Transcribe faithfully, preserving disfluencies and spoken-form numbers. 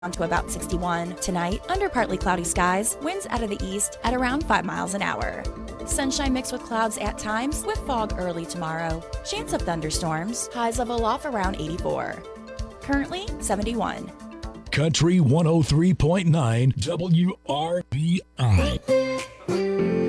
to about sixty-one. Tonight, under partly cloudy skies, winds out of the east at around five miles an hour. Sunshine mixed with clouds at times, with fog early tomorrow. Chance of thunderstorms, highs level off around eighty-four. Currently, seventy-one. Country one oh three point nine W R B I.